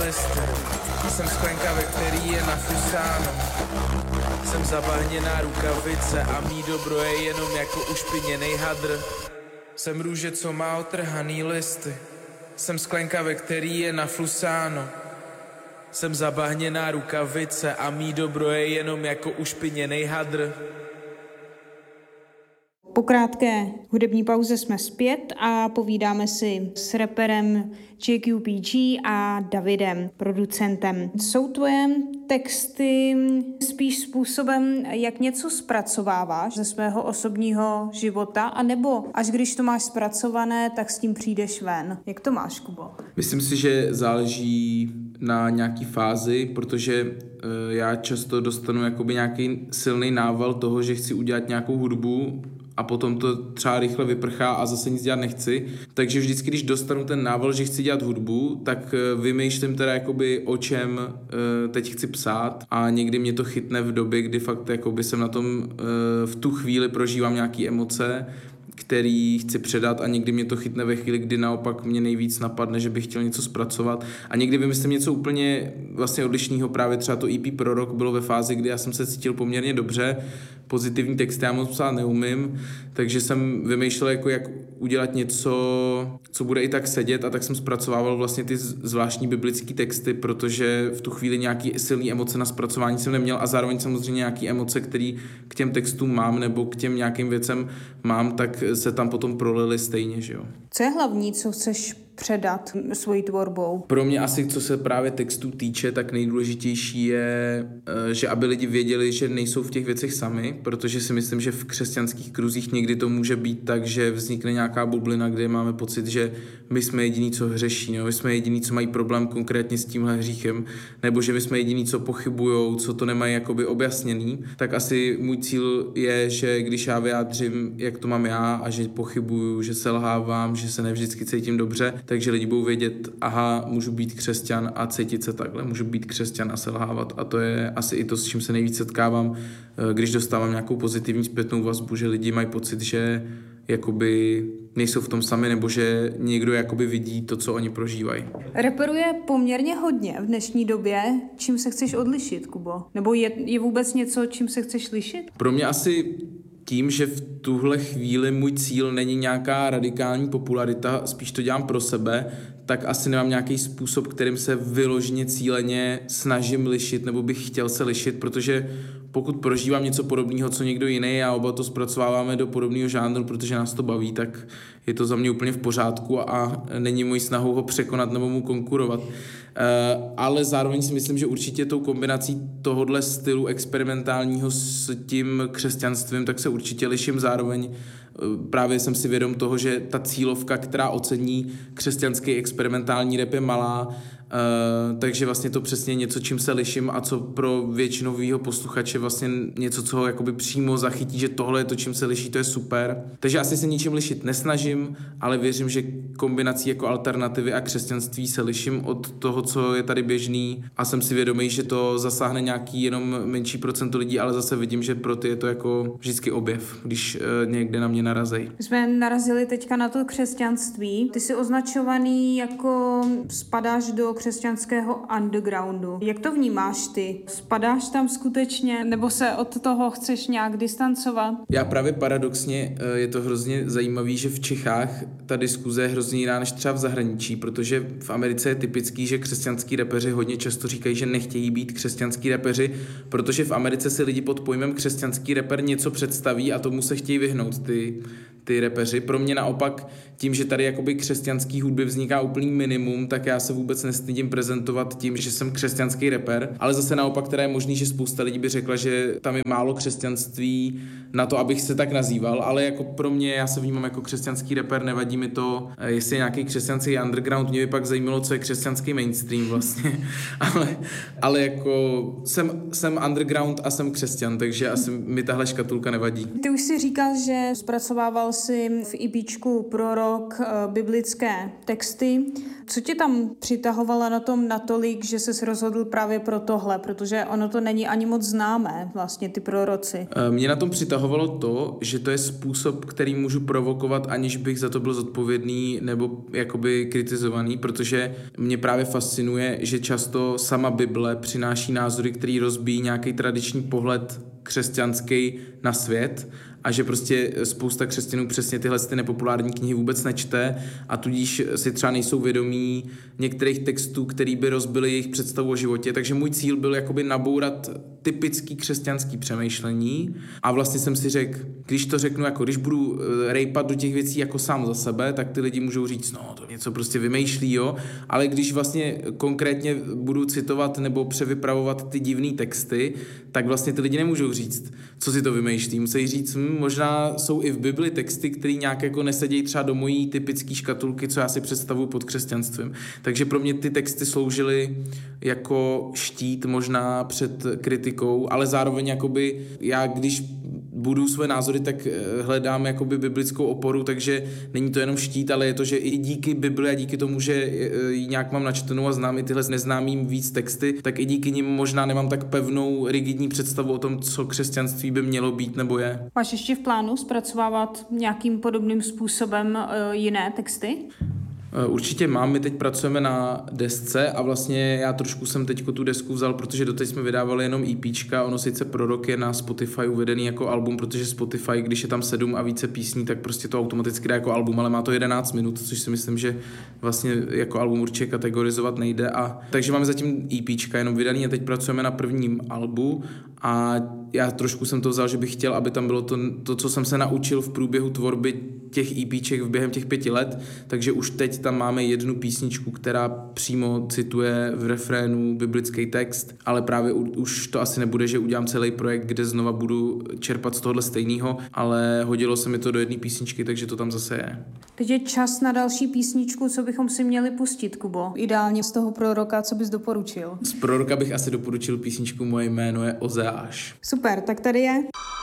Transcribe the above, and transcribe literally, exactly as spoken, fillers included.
listy. Jsem sklenka, ve který je nafusáno. Jsem zabahněná rukavice a mý dobro je jenom jako ušpiněnej hadr. Jsem růže, co má otrhaný listy. Jsem sklenka, ve který je naflusáno. Jsem zabahněná rukavice a mý dobro je jenom jako ušpiněnej hadr. Po krátké hudební pauze jsme zpět a povídáme si s raperem J Q P G a Davidem, producentem. Jsou tvoje texty spíš způsobem, jak něco zpracováváš ze svého osobního života, anebo až když to máš zpracované, tak s tím přijdeš ven? Jak to máš, Kubo? Myslím si, že záleží na nějaký fázi, protože uh, já často dostanu jakoby nějaký silný nával toho, že chci udělat nějakou hudbu a potom to třeba rychle vyprchá a zase nic dělat nechci. Takže vždycky, když dostanu ten nával, že chci dělat hudbu, tak vymýšlím teda jakoby o čem uh, teď chci psát a někdy mě to chytne v době, kdy fakt jakoby jsem na tom uh, v tu chvíli prožívám nějaký emoce, který chci předat a někdy mě to chytne ve chvíli, kdy naopak mě nejvíc napadne, že bych chtěl něco zpracovat a někdy vymyslím něco úplně vlastně odlišného, právě třeba to E P Prorok bylo ve fázi, kdy já jsem se cítil poměrně dobře, pozitivní texty já moc psát neumím, takže jsem vymýšlel, jako jak udělat něco, co bude i tak sedět a tak jsem zpracovával vlastně ty zvláštní biblické texty, protože v tu chvíli nějaký silný emoce na zpracování jsem neměl a zároveň samozřejmě nějaký emoce, které k těm textům mám nebo k těm nějakým věcem mám, tak se tam potom prolily stejně, že jo. Co je hlavní, co chceš předat svojí tvorbou? Pro mě asi, co se právě textů týče, tak nejdůležitější je, že aby lidi věděli, že nejsou v těch věcech sami, protože si myslím, že v křesťanských kruzích někdy to může být tak, že vznikne nějaká bublina, kde máme pocit, že my jsme jediní, co hřeší, no? My jsme jediní, co mají problém konkrétně s tímhle hříchem, nebo že my jsme jediní, co pochybujou, co to nemají jakoby objasněný. Tak asi můj cíl je, že když já vyjádřím, jak to mám já a že pochybuju, že selhávám, že se nevždycky cítím dobře, takže lidi budou vědět, aha, můžu být křesťan a cítit se takhle, můžu být křesťan a selhávat. A to je asi i to, s čím se nejvíc setkávám, když dostávám nějakou pozitivní zpětnou vazbu, že lidi mají pocit, že jakoby nejsou v tom sami, nebo že někdo jakoby vidí to, co oni prožívají. Reperuje poměrně hodně v dnešní době. Čím se chceš odlišit, Kubo? Nebo je, je vůbec něco, čím se chceš lišit? Pro mě asi tím, že v tuhle chvíli můj cíl není nějaká radikální popularita, spíš to dělám pro sebe, tak asi nemám nějaký způsob, kterým se vyloženě cíleně snažím lišit, nebo bych chtěl se lišit, protože pokud prožívám něco podobného, co někdo jiný a oba to zpracováváme do podobného žánru, protože nás to baví, tak je to za mě úplně v pořádku a není mojí snahou ho překonat nebo mu konkurovat. Ale zároveň si myslím, že určitě tou kombinací tohohle stylu experimentálního s tím křesťanstvím, tak se určitě liším zároveň. Právě jsem si vědom toho, že ta cílovka, která ocení křesťanský experimentální rap, je malá, Uh, takže vlastně to přesně něco, čím se liším a co pro většinovýho posluchače vlastně něco, co ho jakoby přímo zachytí, že tohle je to, čím se liší, to je super. Takže asi se ničím lišit nesnažím, ale věřím, že kombinací jako alternativy a křesťanství se liším od toho, co je tady běžný a jsem si vědomý, že to zasáhne nějaký jenom menší procento lidí, ale zase vidím, že pro ty je to jako vždycky objev, když uh, někde na mě narazí. Jsme narazili teďka na to křesťanství. Ty jsi označovaný jako spadáš do křesťanského undergroundu. Jak to vnímáš ty? Spadáš tam skutečně, nebo se od toho chceš nějak distancovat? Já právě paradoxně, je to hrozně zajímavý, že v Čechách ta diskuze je hrozně jiná než třeba v zahraničí, protože v Americe je typický, že křesťanský rapeři hodně často říkají, že nechtějí být křesťanský rapeři, protože v Americe si lidi pod pojmem křesťanský raper něco představí a tomu se chtějí vyhnout ty ty repeři. Pro mě naopak tím, že tady jakoby křesťanský hudby vzniká úplný minimum, tak já se vůbec nestydím prezentovat tím, že jsem křesťanský rapper, ale zase naopak teda je možný, že spousta lidí by řekla, že tam je málo křesťanství na to, abych se tak nazýval, ale jako pro mě, já se vnímám jako křesťanský rapper, nevadí mi to, jestli je nějaký křesťanský underground, mě by pak zajímalo, co je křesťanský mainstream vlastně, ale, ale jako jsem, jsem underground a jsem křesťan, takže asi mi tahle škatulka nevadí. Ty už si říkal, že zpracovával si v EPčku Prorok biblické texty. Co tě tam přitahovalo na tom natolik, že ses rozhodl právě pro tohle, protože ono to není ani moc známé, vlastně ty proroci? Mě na tom přitahovalo to, že to je způsob, který můžu provokovat, aniž bych za to byl zodpovědný nebo jakoby kritizovaný, protože mě právě fascinuje, že často sama Bible přináší názory, který rozbíjí nějaký tradiční pohled křesťanský na svět a že prostě spousta křesťanů přesně tyhle ty nepopulární knihy vůbec nečte a tudíž si třeba nejsou vědomí některých textů, který by rozbily jejich představu o životě. Takže můj cíl byl jakoby nabourat typický křesťanský přemýšlení a vlastně jsem si řekl, když to řeknu, jako když budu rejpat do těch věcí jako sám za sebe, tak ty lidi můžou říct, no to něco prostě vymýšlí, jo, ale když vlastně konkrétně budu citovat nebo převypravovat ty divný texty, tak vlastně ty lidi nemůžou říct, co si to vymýšlí. Musí říct, hm, možná jsou i v Bibli texty, které nějak jako nesedějí třeba do mojí typické škatulky, co já si představuji pod křesťanstvím. Takže pro mě ty texty sloužily jako štít možná před kritikou, ale zároveň jakoby já, když budu své názory, tak hledám jakoby biblickou oporu, takže není to jenom štít, ale je to, že i díky Bibli a díky tomu, že ji nějak mám načtenou a znám i tyhle neznámým víc texty, tak i díky nim možná nemám tak pevnou, rigidní představu o tom, co křesťanství by mělo být nebo je. Máš ještě v plánu zpracovávat nějakým podobným způsobem uh, jiné texty? Určitě mám, my teď pracujeme na desce a vlastně já trošku jsem teďko tu desku vzal, protože doteď jsme vydávali jenom EPčka, ono sice Prorok je na Spotify uvedený jako album, protože Spotify, když je tam sedm a více písní, tak prostě to automaticky dá jako album, ale má to jedenáct minut, což si myslím, že vlastně jako album určitě kategorizovat nejde a takže máme zatím EPčka jenom vydaný a teď pracujeme na prvním albu a já trošku jsem to vzal, že bych chtěl, aby tam bylo to, to co jsem se naučil v průběhu tvorby těch EPček v během těch pěti let, takže už teď tam máme jednu písničku, která přímo cituje v refrénu biblický text, ale právě u, už to asi nebude, že udělám celý projekt, kde znova budu čerpat z tohohle stejného, ale hodilo se mi to do jedné písničky, takže to tam zase je. Teď je čas na další písničku, co bychom si měli pustit, Kubo. Ideálně z toho Proroka, co bys doporučil? Z Proroka bych asi doporučil písničku Moje jméno je Ozeáš. Super, tak tady je.